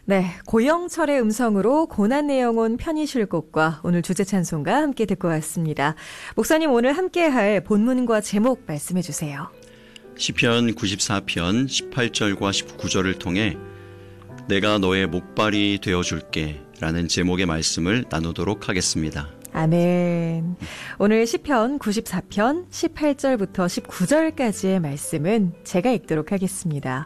네, 고영철의 음성으로 고난의 영혼 편히 쉴 곳과 오늘 주제 찬송가 함께 듣고 왔습니다. 목사님, 오늘 함께할 본문과 제목 말씀해 주세요. 시편 94편 18절과 19절을 통해 내가 너의 목발이 되어줄게 라는 제목의 말씀을 나누도록 하겠습니다. 아멘. 오늘 시편 94편 18절부터 19절까지의 말씀은 제가 읽도록 하겠습니다.